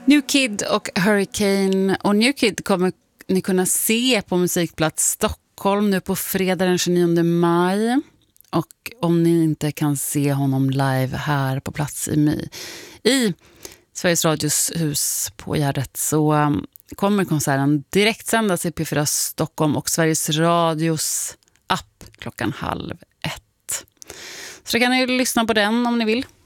New Kid och Hurricane. Och New Kid kommer ni kunna se på Musikplats Stockholm nu på fredag den 29 maj. Och om ni inte kan se honom live här på plats i Sveriges Radios hus på Gärdet, så kommer konserten direkt sändas i P4 Stockholm och Sveriges Radios app 12:30. Så kan ni lyssna på den om ni vill.